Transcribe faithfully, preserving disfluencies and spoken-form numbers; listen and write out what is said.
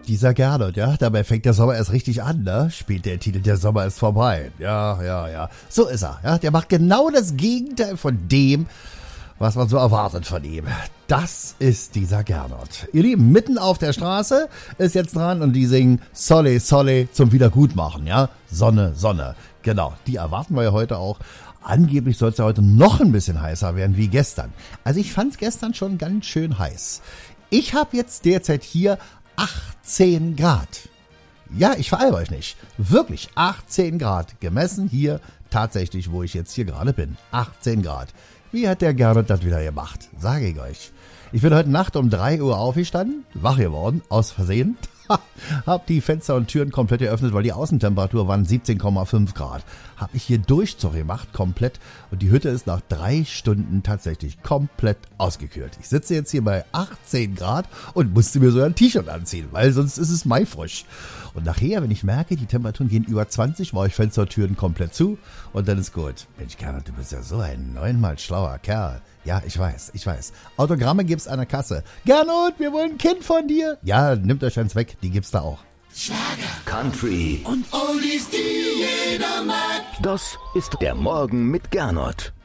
Dieser Gernot, ja, dabei fängt der Sommer erst richtig an, ne? Spielt der Titel Der Sommer ist vorbei. Ja, ja, ja. So ist er, ja. Der macht genau das Gegenteil von dem, was man so erwartet von ihm. Das ist dieser Gernot. Ihr Lieben, mitten auf der Straße ist jetzt dran und die singen Solle, Solle zum Wiedergutmachen, ja? Sonne, Sonne. Genau, die erwarten wir ja heute auch. Angeblich soll es ja heute noch ein bisschen heißer werden wie gestern. Also ich fand es gestern schon ganz schön heiß. Ich habe jetzt derzeit hier achtzehn Grad. Ja, ich veralbe euch nicht. Wirklich achtzehn Grad gemessen hier tatsächlich, wo ich jetzt hier gerade bin. achtzehn Grad. Wie hat der Gernot das wieder gemacht? Sage ich euch. Ich bin heute Nacht um drei Uhr aufgestanden, wach geworden, aus Versehen. Hab die Fenster und Türen komplett geöffnet, weil die Außentemperatur waren siebzehn Komma fünf Grad. Hab ich hier Durchzug gemacht, komplett. Und die Hütte ist nach drei Stunden tatsächlich komplett ausgekühlt. Ich sitze jetzt hier bei achtzehn Grad und musste mir so ein T-Shirt anziehen, weil sonst ist es maifrisch. Und nachher, wenn ich merke, die Temperaturen gehen über zwanzig, mache ich Fenster und Türen komplett zu und dann ist gut. Mensch, Gernot, du bist ja so ein neunmal schlauer Kerl. Ja, ich weiß, ich weiß. Autogramme gibt's an der Kasse. Gernot, wir wollen ein Kind von dir. Ja, nimmt euch eins weg, die gibt's da auch. Schlager, Country und Oldies, die jeder mag. Das ist der Morgen mit Gernot.